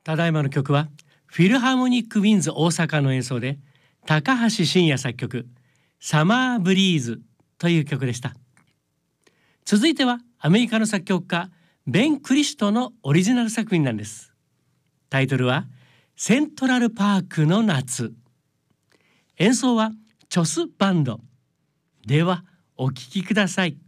ただいまの曲はフィルハーモニック・ウィンズ大阪の演奏で高橋真也作曲サマーブリーズという曲でした。続いてはアメリカの作曲家ベン・クリシュトのオリジナル作品なんです。タイトルはセントラルパークの夏。演奏はチョスバンド。ではお聴きください。